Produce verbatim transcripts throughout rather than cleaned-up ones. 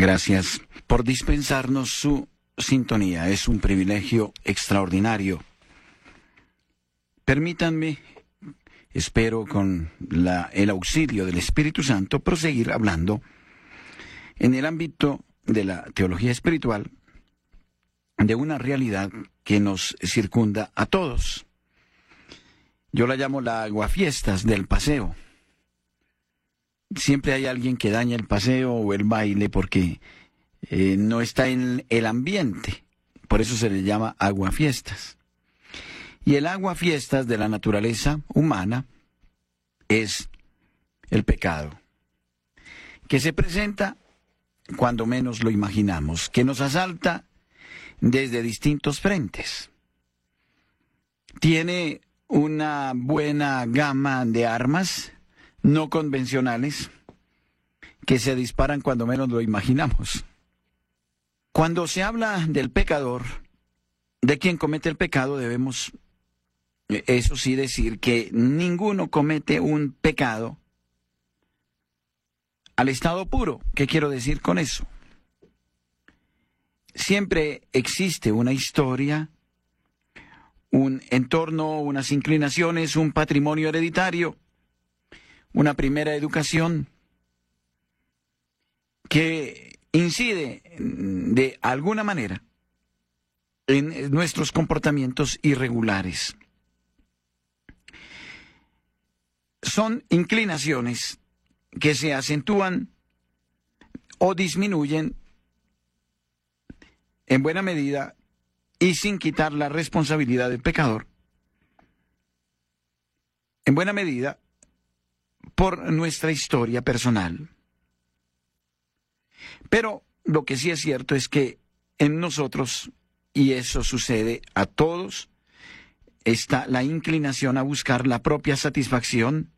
Gracias por dispensarnos su sintonía. Es un privilegio extraordinario. Permítanme, espero con la, el auxilio del Espíritu Santo, proseguir hablando en el ámbito de la teología espiritual de una realidad que nos circunda a todos. Yo la llamo la aguafiestas del paseo. Siempre hay alguien que daña el paseo o el baile porque eh, no está en el ambiente. Por eso se le llama aguafiestas. Y el aguafiestas de la naturaleza humana es el pecado, que se presenta cuando menos lo imaginamos, que nos asalta desde distintos frentes. Tiene una buena gama de armas no convencionales que se disparan cuando menos lo imaginamos. Cuando se habla del pecador, de quien comete el pecado, debemos, eso sí, decir que ninguno comete un pecado al estado puro. ¿Qué quiero decir con eso? Siempre existe una historia, un entorno, unas inclinaciones, un patrimonio hereditario, una primera educación que incide de alguna manera en nuestros comportamientos irregulares. Son inclinaciones que se acentúan o disminuyen en buena medida y sin quitar la responsabilidad del pecador, en buena medida por nuestra historia personal. Pero lo que sí es cierto es que en nosotros, y eso sucede a todos, está la inclinación a buscar la propia satisfacción,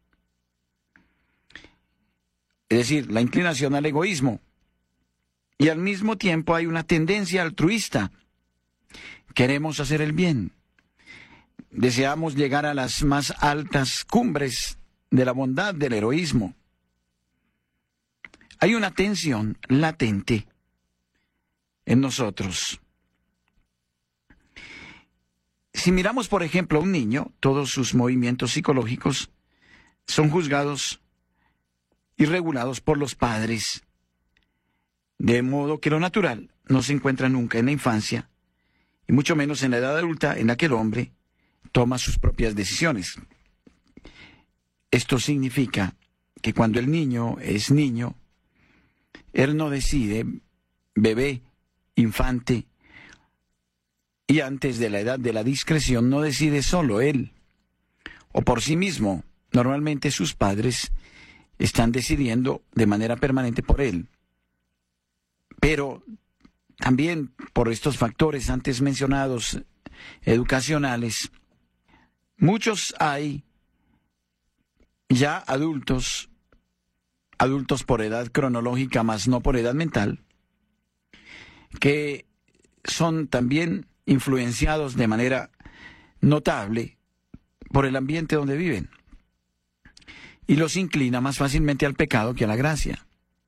es decir, la inclinación al egoísmo. Y al mismo tiempo hay una tendencia altruista. Queremos hacer el bien. Deseamos llegar a las más altas cumbres de la bondad, del heroísmo. Hay una tensión latente en nosotros. Si miramos, por ejemplo, a un niño, todos sus movimientos psicológicos son juzgados y regulados por los padres, de modo que lo natural no se encuentra nunca en la infancia, y mucho menos en la edad adulta en la que el hombre toma sus propias decisiones. Esto significa que cuando el niño es niño, él no decide, bebé, infante, y antes de la edad de la discreción no decide solo él, o por sí mismo. Normalmente sus padres están decidiendo de manera permanente por él. Pero también por estos factores antes mencionados, educacionales, muchos hay ya adultos, adultos por edad cronológica, más no por edad mental, que son también influenciados de manera notable por el ambiente donde viven, y los inclina más fácilmente al pecado que a la gracia.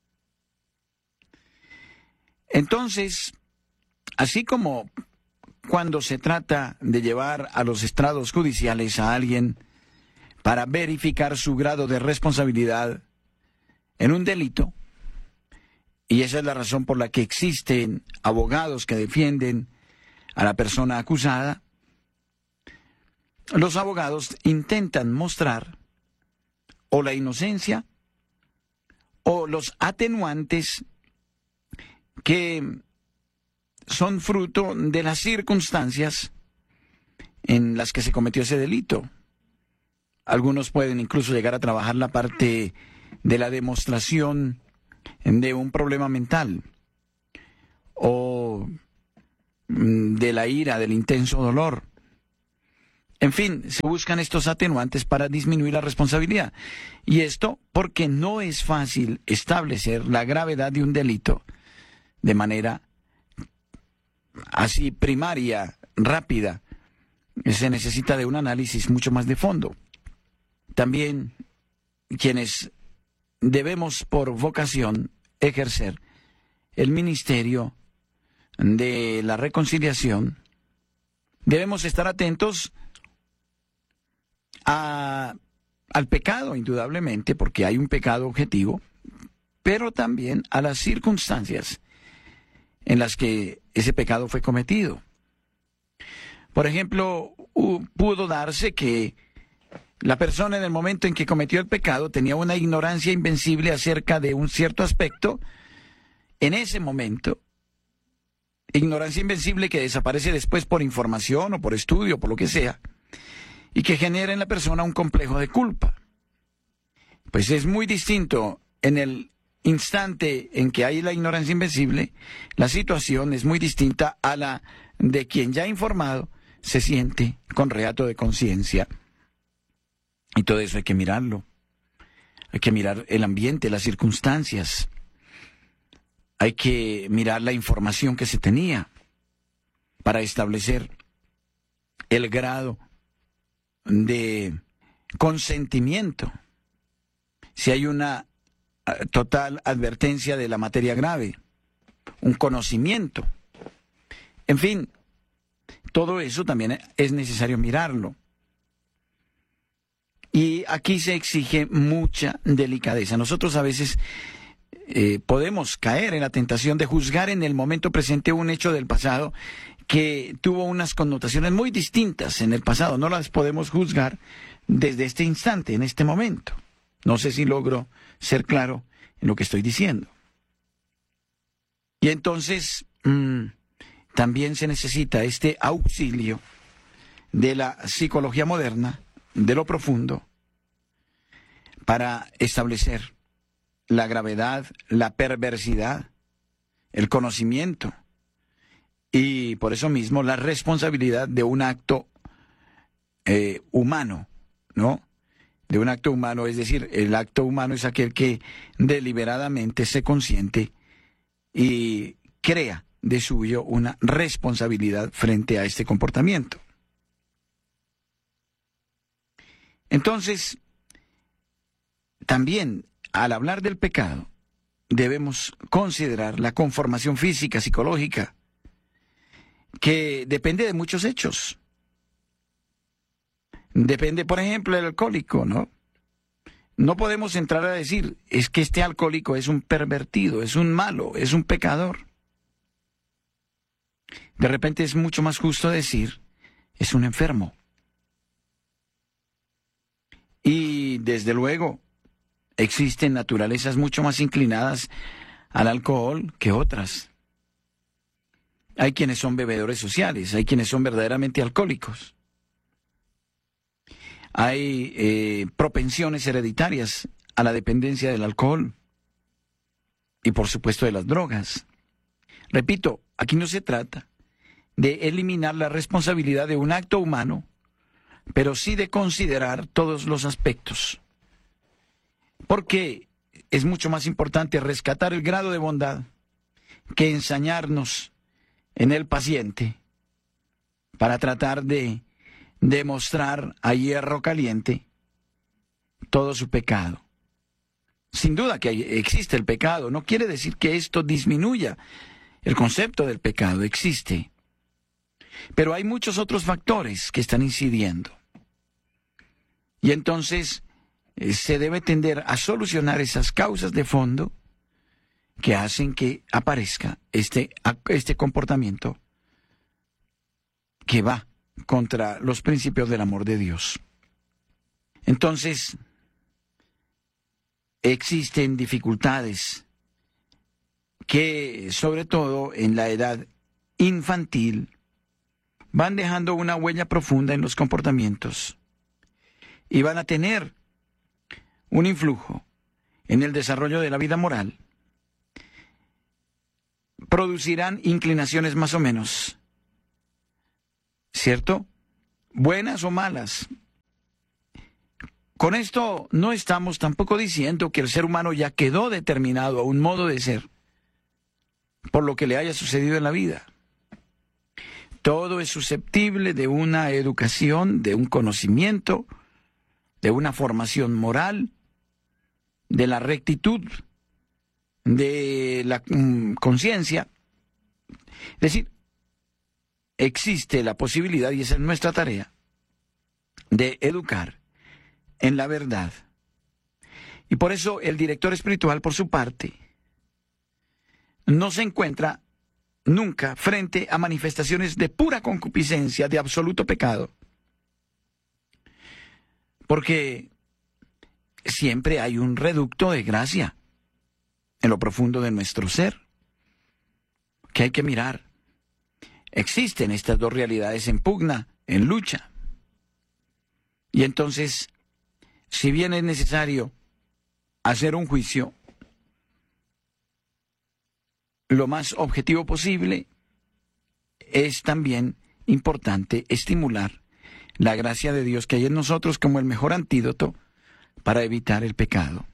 Entonces, así como cuando se trata de llevar a los estrados judiciales a alguien para verificar su grado de responsabilidad en un delito, y esa es la razón por la que existen abogados que defienden a la persona acusada, los abogados intentan mostrar o la inocencia o los atenuantes que son fruto de las circunstancias en las que se cometió ese delito. Algunos pueden incluso llegar a trabajar la parte de la demostración de un problema mental o de la ira, del intenso dolor. En fin, se buscan estos atenuantes para disminuir la responsabilidad. Y esto porque no es fácil establecer la gravedad de un delito de manera así primaria, rápida. Se necesita de un análisis mucho más de fondo. También quienes debemos por vocación ejercer el ministerio de la reconciliación, debemos estar atentos a, al pecado, indudablemente, porque hay un pecado objetivo, pero también a las circunstancias en las que ese pecado fue cometido. Por ejemplo, pudo darse que la persona en el momento en que cometió el pecado tenía una ignorancia invencible acerca de un cierto aspecto. En ese momento, ignorancia invencible que desaparece después por información o por estudio, por lo que sea, y que genera en la persona un complejo de culpa. Pues es muy distinto en el instante en que hay la ignorancia invencible, la situación es muy distinta a la de quien ya informado se siente con reato de conciencia. Y todo eso hay que mirarlo. Hay que mirar el ambiente, las circunstancias. Hay que mirar la información que se tenía para establecer el grado de consentimiento. Si hay una total advertencia de la materia grave, un conocimiento. En fin, todo eso también es necesario mirarlo. Y aquí se exige mucha delicadeza. Nosotros a veces eh, podemos caer en la tentación de juzgar en el momento presente un hecho del pasado que tuvo unas connotaciones muy distintas en el pasado. No las podemos juzgar desde este instante, en este momento. No sé si logro ser claro en lo que estoy diciendo. Y entonces mmm, también se necesita este auxilio de la psicología moderna, de lo profundo, para establecer la gravedad, la perversidad, el conocimiento y por eso mismo la responsabilidad de un acto eh, humano, ¿no? De un acto humano, es decir, el acto humano es aquel que deliberadamente se consiente y crea de suyo una responsabilidad frente a este comportamiento. Entonces, también al hablar del pecado, debemos considerar la conformación física, psicológica, que depende de muchos hechos. Depende, por ejemplo, del alcohólico, ¿no? No podemos entrar a decir, es que este alcohólico es un pervertido, es un malo, es un pecador. De repente es mucho más justo decir, es un enfermo. Y desde luego, existen naturalezas mucho más inclinadas al alcohol que otras. Hay quienes son bebedores sociales, hay quienes son verdaderamente alcohólicos. Hay eh, propensiones hereditarias a la dependencia del alcohol y por supuesto de las drogas. Repito, aquí no se trata de eliminar la responsabilidad de un acto humano, pero sí de considerar todos los aspectos. Porque es mucho más importante rescatar el grado de bondad que ensañarnos en el paciente para tratar de demostrar a hierro caliente todo su pecado. Sin duda que hay, existe el pecado, no quiere decir que esto disminuya. El concepto del pecado existe. Pero hay muchos otros factores que están incidiendo. Y entonces eh, se debe tender a solucionar esas causas de fondo que hacen que aparezca este, este comportamiento que va contra los principios del amor de Dios. Entonces, existen dificultades que, sobre todo en la edad infantil, van dejando una huella profunda en los comportamientos y van a tener un influjo en el desarrollo de la vida moral. Producirán inclinaciones más o menos, ¿cierto? Buenas o malas. Con esto no estamos tampoco diciendo que el ser humano ya quedó determinado a un modo de ser por lo que le haya sucedido en la vida. Todo es susceptible de una educación, de un conocimiento, de una formación moral, de la rectitud de la mm, conciencia. Es decir, existe la posibilidad, y esa es nuestra tarea, de educar en la verdad. Y por eso el director espiritual, por su parte, no se encuentra nunca frente a manifestaciones de pura concupiscencia, de absoluto pecado. Porque siempre hay un reducto de gracia en lo profundo de nuestro ser, que hay que mirar. Existen estas dos realidades en pugna, en lucha. Y entonces, si bien es necesario hacer un juicio lo más objetivo posible, es también importante estimular la gracia de Dios que hay en nosotros como el mejor antídoto para evitar el pecado.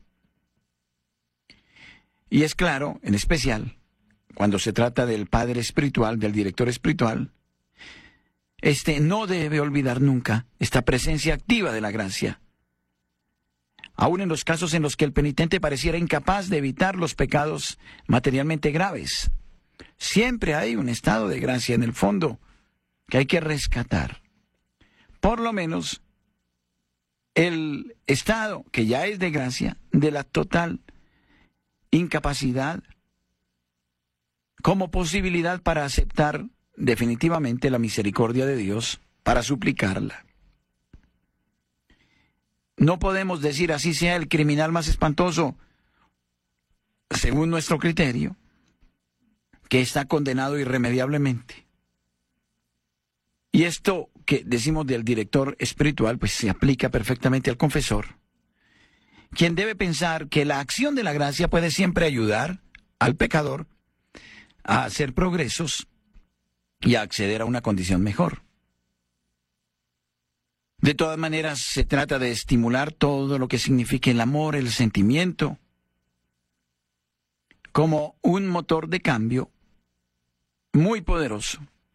Y es claro, en especial, cuando se trata del padre espiritual, del director espiritual, este no debe olvidar nunca esta presencia activa de la gracia. Aún en los casos en los que el penitente pareciera incapaz de evitar los pecados materialmente graves, siempre hay un estado de gracia en el fondo que hay que rescatar. Por lo menos el estado que ya es de gracia, de la total incapacidad como posibilidad para aceptar definitivamente la misericordia de Dios, para suplicarla. No podemos decir así sea el criminal más espantoso, según nuestro criterio, que está condenado irremediablemente. Y esto que decimos del director espiritual, pues se aplica perfectamente al confesor, quien debe pensar que la acción de la gracia puede siempre ayudar al pecador a hacer progresos y a acceder a una condición mejor. De todas maneras, se trata de estimular todo lo que signifique el amor, el sentimiento, como un motor de cambio muy poderoso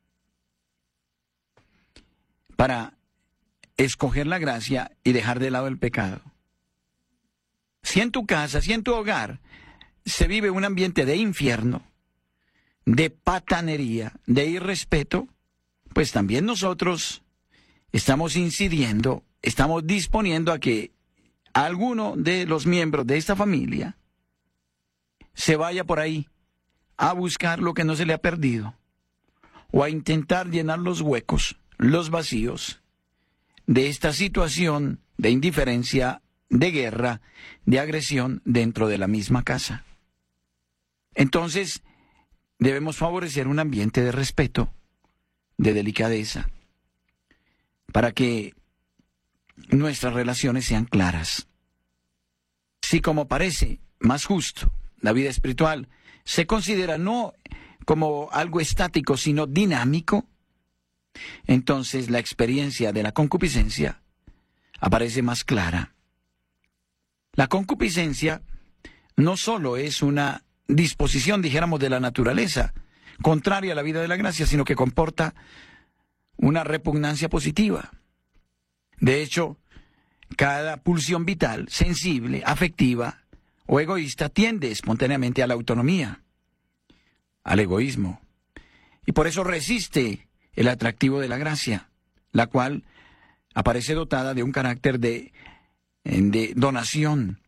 para escoger la gracia y dejar de lado el pecado. Si en tu casa, si en tu hogar se vive un ambiente de infierno, de patanería, de irrespeto, pues también nosotros estamos incidiendo, estamos disponiendo a que alguno de los miembros de esta familia se vaya por ahí a buscar lo que no se le ha perdido, o a intentar llenar los huecos, los vacíos de esta situación de indiferencia, de guerra, de agresión dentro de la misma casa. Entonces, debemos favorecer un ambiente de respeto, de delicadeza, para que nuestras relaciones sean claras. Si, como parece más justo, la vida espiritual se considera no como algo estático, sino dinámico, entonces la experiencia de la concupiscencia aparece más clara. La concupiscencia no solo es una disposición, dijéramos, de la naturaleza, contraria a la vida de la gracia, sino que comporta una repugnancia positiva. De hecho, cada pulsión vital, sensible, afectiva o egoísta tiende espontáneamente a la autonomía, al egoísmo, y por eso resiste el atractivo de la gracia, la cual aparece dotada de un carácter de, de donación.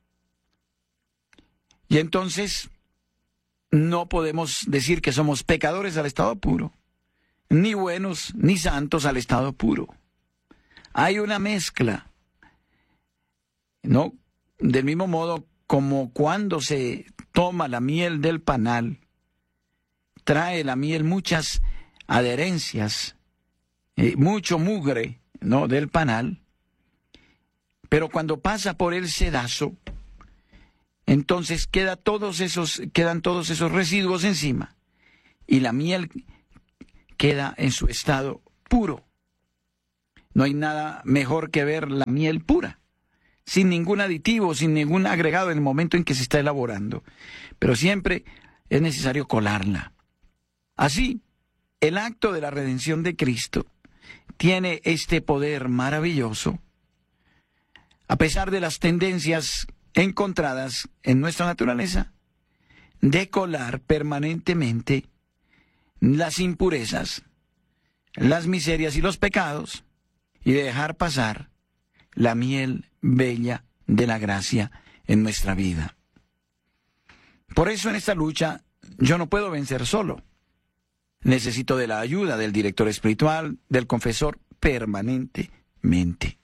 Y entonces no podemos decir que somos pecadores al estado puro, ni buenos ni santos al estado puro. Hay una mezcla, ¿no? Del mismo modo como cuando se toma la miel del panal, trae la miel muchas adherencias, eh, mucho mugre, ¿no?, del panal, pero cuando pasa por el sedazo, entonces queda todos esos, quedan todos esos residuos encima y la miel queda en su estado puro. No hay nada mejor que ver la miel pura, sin ningún aditivo, sin ningún agregado en el momento en que se está elaborando. Pero siempre es necesario colarla. Así, el acto de la redención de Cristo tiene este poder maravilloso, a pesar de las tendencias encontradas en nuestra naturaleza, de colar permanentemente las impurezas, las miserias y los pecados, y de dejar pasar la miel bella de la gracia en nuestra vida. Por eso en esta lucha yo no puedo vencer solo. Necesito de la ayuda del director espiritual, del confesor, permanentemente.